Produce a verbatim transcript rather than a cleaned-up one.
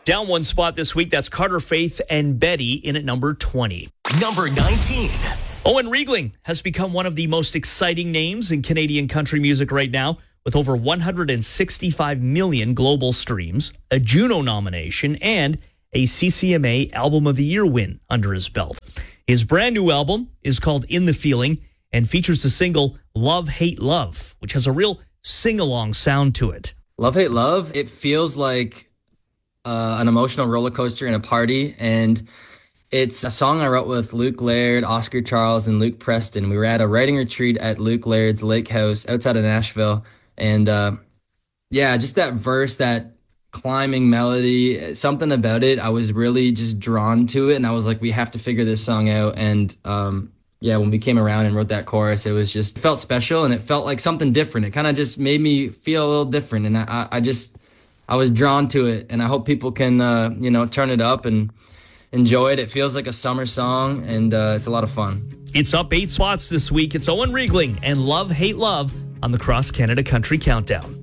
Down one spot this week. That's Carter Faith and Betty in at number twenty. Number nineteen. Owen Riegling has become one of the most exciting names in Canadian country music right now, with over one hundred sixty-five million global streams, a Juno nomination, and a C C M A Album of the Year win under his belt. His brand new album is called In the Feeling and features the single Love, Hate, Love, which has a real sing-along sound to it. Love, Hate, Love, it feels like uh, an emotional roller coaster in a party, and it's a song I wrote with Luke Laird, Oscar Charles, and Luke Preston. We were at a writing retreat at Luke Laird's lake house outside of Nashville, and uh, yeah, just that verse, that climbing melody, something about it, I was really just drawn to it, and I was like, we have to figure this song out. And um, yeah, when we came around and wrote that chorus, it was just, it felt special, and it felt like something different. It kind of just made me feel a little different, and I, I just, I was drawn to it, and I hope people can, uh, you know, turn it up and enjoy it. It feels like a summer song, and uh, it's a lot of fun. It's up eight spots this week. It's Owen Riegling and Love, Hate, Love on the Cross Canada Country Countdown.